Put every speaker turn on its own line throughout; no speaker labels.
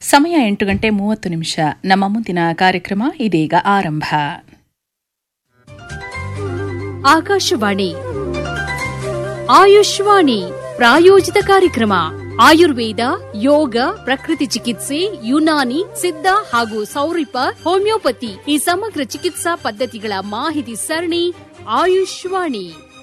ಸಮಯ 8:30. ನಮ್ಮ ಮುಂದಿನ ಕಾರ್ಯಕ್ರಮ ಇದೀಗ ಆರಂಭ.
ಆಕಾಶವಾಣಿ ಆಯುಷ್ವಾಣಿ ಪ್ರಾಯೋಜಿತ ಕಾರ್ಯಕ್ರಮ. ಆಯುರ್ವೇದ, ಯೋಗ, ಪ್ರಕೃತಿ ಚಿಕಿತ್ಸೆ, ಯುನಾನಿ, ಸಿದ್ಧ ಹಾಗೂ ಸೌರಿಪ, ಹೋಮಿಯೋಪತಿ ಈ ಸಮಗ್ರ ಚಿಕಿತ್ಸಾ ಪದ್ಧತಿಗಳ ಮಾಹಿತಿ ಸರಣಿ ಆಯುಷ್ವಾಣಿ.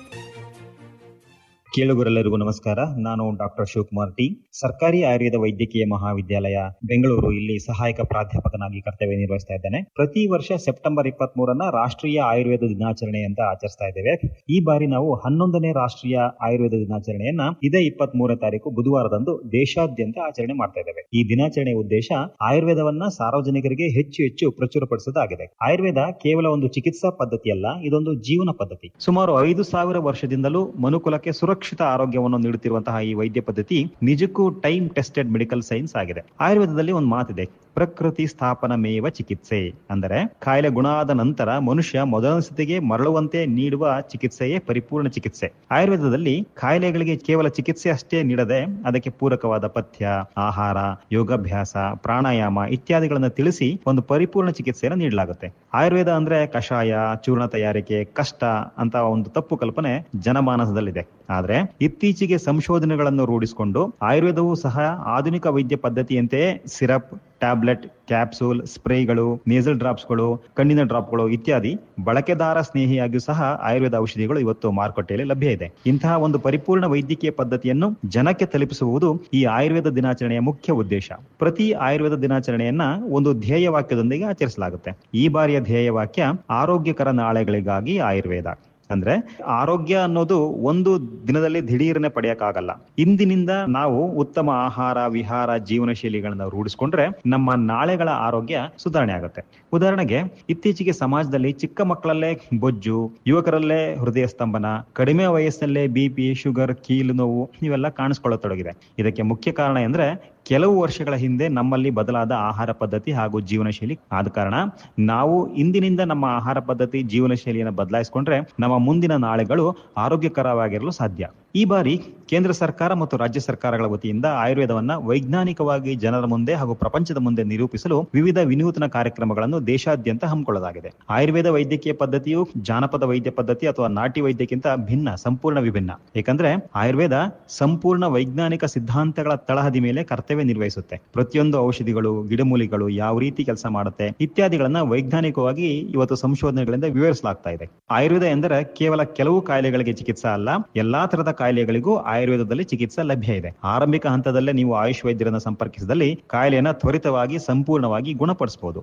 ಕೇಳುಗರೆಲ್ಲರಿಗೂ ನಮಸ್ಕಾರ. ನಾನು ಡಾಕ್ಟರ್ ಶಿವಕುಮಾರ್ ಟಿ, ಸರ್ಕಾರಿ ಆಯುರ್ವೇದ ವೈದ್ಯಕೀಯ ಮಹಾವಿದ್ಯಾಲಯ ಬೆಂಗಳೂರು, ಇಲ್ಲಿ ಸಹಾಯಕ ಪ್ರಾಧ್ಯಾಪಕನಾಗಿ ಕರ್ತವ್ಯ ನಿರ್ವಹಿಸ್ತಾ ಇದ್ದೇನೆ. ಪ್ರತಿ ವರ್ಷ ಸೆಪ್ಟೆಂಬರ್ 23 ರಾಷ್ಟ್ರೀಯ ಆಯುರ್ವೇದ ದಿನಾಚರಣೆ ಅಂತ ಆಚರಿಸ್ತಾ ಇದ್ದೇವೆ. ಈ ಬಾರಿ ನಾವು 11ನೇ ರಾಷ್ಟ್ರೀಯ ಆಯುರ್ವೇದ ದಿನಾಚರಣೆಯನ್ನ ಇದೇ 23ನೇ ತಾರೀಕು ಬುಧವಾರದಂದು ದೇಶಾದ್ಯಂತ ಆಚರಣೆ ಮಾಡ್ತಾ ಇದ್ದೇವೆ. ಈ ದಿನಾಚರಣೆಯ ಉದ್ದೇಶ ಆಯುರ್ವೇದವನ್ನ ಸಾರ್ವಜನಿಕರಿಗೆ ಹೆಚ್ಚು ಹೆಚ್ಚು ಪ್ರಚುರಪಡಿಸುವುದಾಗಿದೆ. ಆಯುರ್ವೇದ ಕೇವಲ ಒಂದು ಚಿಕಿತ್ಸಾ ಪದ್ಧತಿಯಲ್ಲ, ಇದೊಂದು ಜೀವನ ಪದ್ಧತಿ. ಸುಮಾರು 5,000 ವರ್ಷದಿಂದಲೂ ಮನುಕುಲಕ್ಕೆ ಸುರಕ್ಷಿತ ಆರೋಗ್ಯವನ್ನು ನೀಡುತ್ತಿರುವಂತಹ ಈ ವೈದ್ಯ ಪದ್ಧತಿ ನಿಜಕ್ಕೂ ಟೈಮ್ ಟೆಸ್ಟೆಡ್ ಮೆಡಿಕಲ್ ಸೈನ್ಸ್ ಆಗಿದೆ. ಆಯುರ್ವೇದದಲ್ಲಿ ಒಂದು ಮಾತಿದೆ, ಪ್ರಕೃತಿ ಸ್ಥಾಪನಮೇವ ಚಿಕಿತ್ಸೆ. ಅಂದರೆ ಕಾಯಿಲೆ ಗುಣ ಆದ ನಂತರ ಮನುಷ್ಯ ಮೊದಲ ಸ್ಥಿತಿಗೆ ಮರಳುವಂತೆ ನೀಡುವ ಚಿಕಿತ್ಸೆಯೇ ಪರಿಪೂರ್ಣ ಚಿಕಿತ್ಸೆ. ಆಯುರ್ವೇದದಲ್ಲಿ ಕಾಯಿಲೆಗಳಿಗೆ ಕೇವಲ ಚಿಕಿತ್ಸೆ ಅಷ್ಟೇ ನೀಡದೆ ಅದಕ್ಕೆ ಪೂರಕವಾದ ಪಥ್ಯ, ಆಹಾರ, ಯೋಗಾಭ್ಯಾಸ, ಪ್ರಾಣಾಯಾಮ ಇತ್ಯಾದಿಗಳನ್ನು ತಿಳಿಸಿ ಒಂದು ಪರಿಪೂರ್ಣ ಚಿಕಿತ್ಸೆಯನ್ನು ನೀಡಲಾಗುತ್ತೆ. ಆಯುರ್ವೇದ ಅಂದ್ರೆ ಕಷಾಯ, ಚೂರ್ಣ ತಯಾರಿಕೆ, ಕಷ್ಟ ಅಂತ ಒಂದು ತಪ್ಪು ಕಲ್ಪನೆ ಜನಮಾನಸದಲ್ಲಿದೆ. ಆದ್ರೆ ಇತ್ತೀಚೆಗೆ ಸಂಶೋಧನೆಗಳನ್ನು ರೂಢಿಸಿಕೊಂಡು ಆಯುರ್ವೇದವೂ ಸಹ ಆಧುನಿಕ ವೈದ್ಯ ಪದ್ಧತಿಯಂತೆಯೇ ಸಿರಪ್, ಟ್ಯಾಬ್ಲೆಟ್, ಕ್ಯಾಪ್ಸೂಲ್, ಸ್ಪ್ರೇಗಳು, ನೇಸಲ್ ಡ್ರಾಪ್ಸ್ಗಳು, ಕಣ್ಣಿನ ಡ್ರಾಪ್ಗಳು ಇತ್ಯಾದಿ ಬಳಕೆದಾರ ಸ್ನೇಹಿಯಾಗಿಯೂ ಸಹ ಆಯುರ್ವೇದ ಔಷಧಿಗಳು ಇವತ್ತು ಮಾರುಕಟ್ಟೆಯಲ್ಲಿ ಲಭ್ಯ ಇದೆ. ಇಂತಹ ಒಂದು ಪರಿಪೂರ್ಣ ವೈದ್ಯಕೀಯ ಪದ್ಧತಿಯನ್ನು ಜನಕ್ಕೆ ತಲುಪಿಸುವುದು ಈ ಆಯುರ್ವೇದ ದಿನಾಚರಣೆಯ ಮುಖ್ಯ ಉದ್ದೇಶ. ಪ್ರತಿ ಆಯುರ್ವೇದ ದಿನಾಚರಣೆಯನ್ನ ಒಂದು ಧ್ಯೇಯ ವಾಕ್ಯದೊಂದಿಗೆ ಆಚರಿಸಲಾಗುತ್ತೆ. ಈ ಬಾರಿಯ ಧ್ಯೇಯ ವಾಕ್ಯ ಆರೋಗ್ಯಕರ ನಾಳೆಗಳಿಗಾಗಿ ಆಯುರ್ವೇದ. ಅಂದ್ರೆ ಆರೋಗ್ಯ ಅನ್ನೋದು ಒಂದು ದಿನದಲ್ಲಿ ದಿಢೀರನೆ ಪಡೆಯಕ್ಕಾಗಲ್ಲ. ಇಂದಿನಿಂದ ನಾವು ಉತ್ತಮ ಆಹಾರ, ವಿಹಾರ, ಜೀವನ ಶೈಲಿಗಳನ್ನ ರೂಢಿಸ್ಕೊಂಡ್ರೆ ನಮ್ಮ ನಾಳೆಗಳ ಆರೋಗ್ಯ ಸುಧಾರಣೆ ಆಗುತ್ತೆ. ಉದಾಹರಣೆಗೆ, ಇತ್ತೀಚೆಗೆ ಸಮಾಜದಲ್ಲಿ ಚಿಕ್ಕ ಮಕ್ಕಳಲ್ಲೇ ಬೊಜ್ಜು, ಯುವಕರಲ್ಲೇ ಹೃದಯ ಸ್ತಂಭನ, ಕಡಿಮೆ ವಯಸ್ಸಲ್ಲೇ BP, ಶುಗರ್, ಕೀಲು ನೋವು ಇವೆಲ್ಲ ಕಾಣಿಸ್ಕೊಳ್ಳತೊಡಗಿದೆ. ಇದಕ್ಕೆ ಮುಖ್ಯ ಕಾರಣ ಅಂದ್ರೆ ಕೆಲವು ವರ್ಷಗಳ ಹಿಂದೆ ನಮ್ಮಲ್ಲಿ ಬದಲಾದ ಆಹಾರ ಪದ್ಧತಿ ಹಾಗೂ ಜೀವನ ಶೈಲಿ. ಆದ ಕಾರಣ ನಾವು ಇಂದಿನಿಂದ ನಮ್ಮ ಆಹಾರ ಪದ್ಧತಿ, ಜೀವನ ಶೈಲಿಯನ್ನು ಬದಲಾಯಿಸಿಕೊಂಡ್ರೆ ನಮ್ಮ ಮುಂದಿನ ನಾಳೆಗಳು ಆರೋಗ್ಯಕರವಾಗಿರಲು ಸಾಧ್ಯ. ಈ ಬಾರಿ ಕೇಂದ್ರ ಸರ್ಕಾರ ಮತ್ತು ರಾಜ್ಯ ಸರ್ಕಾರಗಳ ವತಿಯಿಂದ ಆಯುರ್ವೇದವನ್ನ ವೈಜ್ಞಾನಿಕವಾಗಿ ಜನರ ಮುಂದೆ ಹಾಗೂ ಪ್ರಪಂಚದ ಮುಂದೆ ನಿರೂಪಿಸಲು ವಿವಿಧ ವಿನೂತನ ಕಾರ್ಯಕ್ರಮಗಳನ್ನು ದೇಶಾದ್ಯಂತ ಹಮ್ಮಿಕೊಳ್ಳಲಾಗಿದೆ. ಆಯುರ್ವೇದ ವೈದ್ಯಕೀಯ ಪದ್ಧತಿಯು ಜಾನಪದ ವೈದ್ಯ ಪದ್ಧತಿ ಅಥವಾ ನಾಟಿ ವೈದ್ಯಕ್ಕಿಂತ ಭಿನ್ನ, ಸಂಪೂರ್ಣ ವಿಭಿನ್ನ. ಏಕೆಂದ್ರೆ ಆಯುರ್ವೇದ ಸಂಪೂರ್ಣ ವೈಜ್ಞಾನಿಕ ಸಿದ್ಧಾಂತಗಳ ತಳಹದಿ ಮೇಲೆ ಕರ್ತವ್ಯ ನಿರ್ವಹಿಸುತ್ತೆ. ಪ್ರತಿಯೊಂದು ಔಷಧಿಗಳು, ಗಿಡಮೂಲಿಗಳು ಯಾವ ರೀತಿ ಕೆಲಸ ಮಾಡುತ್ತೆ ಇತ್ಯಾದಿಗಳನ್ನ ವೈಜ್ಞಾನಿಕವಾಗಿ ಇವತ್ತು ಸಂಶೋಧನೆಗಳಿಂದ ವಿವರಿಸಲಾಗ್ತಾ ಇದೆ. ಆಯುರ್ವೇದ ಎಂದರೆ ಕೇವಲ ಕೆಲವು ಕಾಯಿಲೆಗಳಿಗೆ ಚಿಕಿತ್ಸೆ ಅಲ್ಲ, ಎಲ್ಲಾ ತರದ ಕಾಯಿಲೆಗಳಿಗೂ ಆಯುರ್ವೇದದಲ್ಲಿ ಚಿಕಿತ್ಸೆ ಲಭ್ಯ ಇದೆ. ಆರಂಭಿಕ ಹಂತದಲ್ಲೇ ನೀವು ಆಯುಷ್ ವೈದ್ಯರನ್ನು ಸಂಪರ್ಕಿಸಿದಲ್ಲಿ ಕಾಯಿಲೆಯನ್ನ ತ್ವರಿತವಾಗಿ, ಸಂಪೂರ್ಣವಾಗಿ ಗುಣಪಡಿಸಬಹುದು.